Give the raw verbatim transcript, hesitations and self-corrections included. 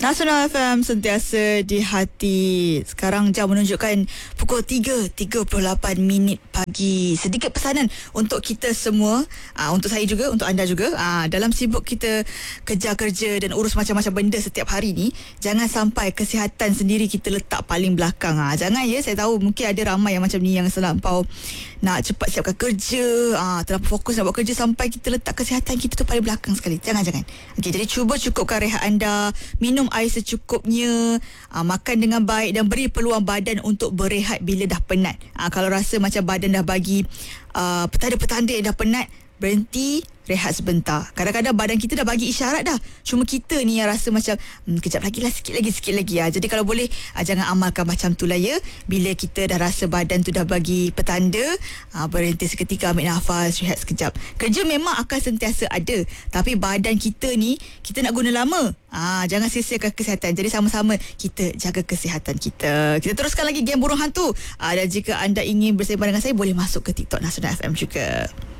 Nasional F M sentiasa di hati. Sekarang jam menunjukkan pukul tiga tiga puluh lapan minit pagi. Sedikit pesanan untuk kita semua, aa, untuk saya juga, untuk anda juga. Aa, dalam sibuk kita kejar kerja dan urus macam-macam benda setiap hari ni, jangan sampai kesihatan sendiri kita letak paling belakang. Aa, jangan ya, saya tahu mungkin ada ramai yang macam ni, yang selampau nak cepat siapkan kerja, aa, terlalu fokus nak buat kerja sampai kita letak kesihatan kita tu paling belakang sekali. Jangan-jangan. Okey, jadi cuba cukupkan rehat anda, minum air secukupnya, aa, makan dengan baik dan beri peluang badan untuk berehat bila dah penat. Aa, kalau rasa macam badan dah bagi aa, petanda-petanda yang dah penat, berhenti, rehat sebentar. Kadang-kadang badan kita dah bagi isyarat dah. Cuma kita ni yang rasa macam hmm, kejap lagi lah, sikit lagi, sikit lagi. Ha. Jadi kalau boleh, ha, jangan amalkan macam tu lah ya. Bila kita dah rasa badan tu dah bagi petanda, ha, berhenti seketika, ambil nafas, rehat sekejap. Kerja memang akan sentiasa ada. Tapi badan kita ni, kita nak guna lama. Ha, jangan sia-siakan kesihatan. Jadi sama-sama kita jaga kesihatan kita. Kita teruskan lagi game burung hantu. Ha, dan jika anda ingin bersembang dengan saya, boleh masuk ke TikTok Nasional F M juga.